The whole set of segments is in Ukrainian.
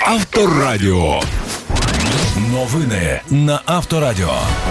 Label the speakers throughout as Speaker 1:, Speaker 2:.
Speaker 1: Авторадіо. Новини на Авторадіо.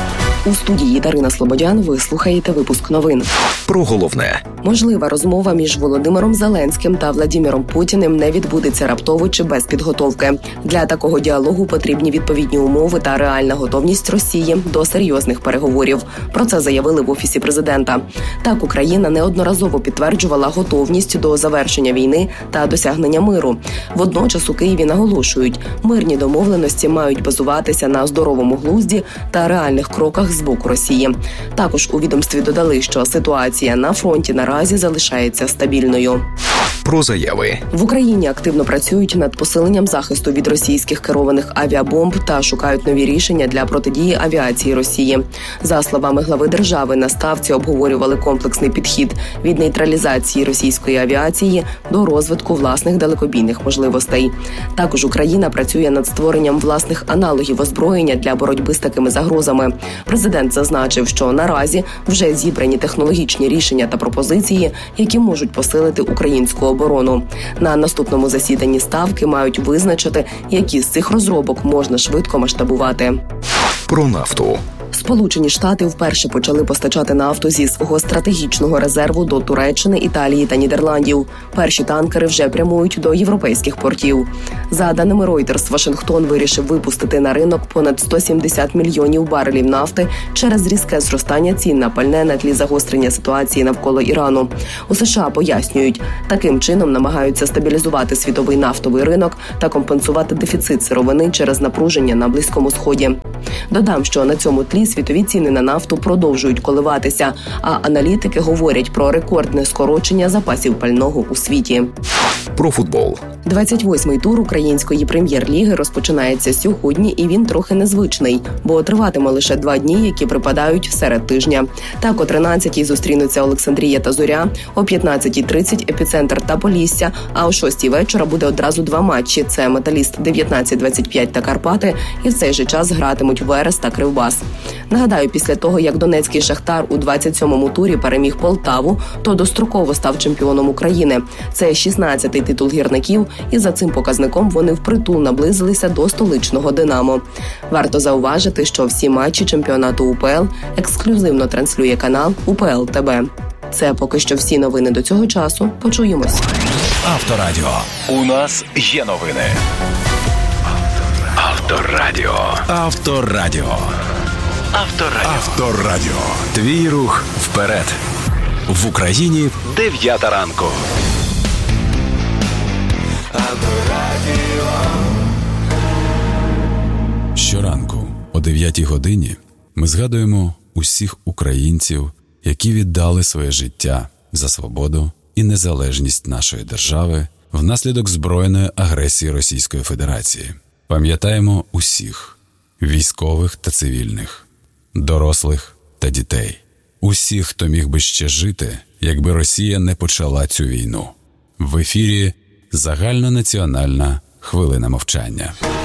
Speaker 2: У студії Дарина Слободян ви слухаєте випуск новин.
Speaker 3: Про головне.
Speaker 2: Можлива розмова між Володимиром Зеленським та Владимиром Путіним не відбудеться раптово чи без підготовки. Для такого діалогу потрібні відповідні умови та реальна готовність Росії до серйозних переговорів. Про це заявили в Офісі президента. Так, Україна неодноразово підтверджувала готовність до завершення війни та досягнення миру. Водночас у Києві наголошують, мирні домовленості мають базуватися на здоровому глузді та реальних кроках з боку Росії. Також у відомстві додали, що ситуація на фронті наразі залишається стабільною.
Speaker 3: Про заяви.
Speaker 2: В Україні активно працюють над посиленням захисту від російських керованих авіабомб та шукають нові рішення для протидії авіації Росії. За словами глави держави, на ставці обговорювали комплексний підхід від нейтралізації російської авіації до розвитку власних далекобійних можливостей. Також Україна працює над створенням власних аналогів озброєння для боротьби з такими загрозами. Президент зазначив, що наразі вже зібрані технологічні рішення та пропозиції, які можуть посилити українську оборону. На наступному засіданні ставки мають визначити, які з цих розробок можна швидко масштабувати.
Speaker 3: Про нафту.
Speaker 2: Сполучені Штати вперше почали постачати нафту зі свого стратегічного резерву до Туреччини, Італії та Нідерландів. Перші танкери вже прямують до європейських портів. За даними Reuters, Вашингтон вирішив випустити на ринок понад 170 мільйонів барелів нафти через різке зростання цін на пальне на тлі загострення ситуації навколо Ірану. У США пояснюють, таким чином намагаються стабілізувати світовий нафтовий ринок та компенсувати дефіцит сировини через напруження на Близькому Сході. Додам, що на цьому тлі світові ціни на нафту продовжують коливатися, а аналітики говорять про рекордне скорочення запасів пального у світі.
Speaker 3: Про футбол.
Speaker 2: 28-й тур української прем'єр-ліги розпочинається сьогодні, і він трохи незвичний, бо триватиме лише 2 дні, які припадають серед тижня. Так, о 13-й зустрінуться Олександрія та Зоря, о 15:30 Епіцентр та Полісся, а о 6-й вечора буде одразу 2 матчі – це Металіст 19-25 та Карпати, і в цей же час гратимуть Верес та Кривбас. Нагадаю, після того, як Донецький Шахтар у 27-му турі переміг Полтаву, то достроково став чемпіоном України. Це 16-й титул гірників, і за цим показником вони впритул наблизилися до столичного «Динамо». Варто зауважити, що всі матчі чемпіонату УПЛ ексклюзивно транслює канал УПЛ ТБ. Це поки що всі новини до цього часу. Почуємось.
Speaker 1: Авторадіо. У нас є новини. Авторадіо. Авторадіо. Авторадіо. Авторадіо. Твій рух вперед. В Україні 9 ранку.
Speaker 4: Щоранку о 9 годині ми згадуємо усіх українців, які віддали своє життя за свободу і незалежність нашої держави внаслідок збройної агресії Російської Федерації. Пам'ятаємо усіх – військових та цивільних, дорослих та дітей. Усіх, хто міг би ще жити, якби Росія не почала цю війну. В ефірі загальнонаціональна хвилина мовчання.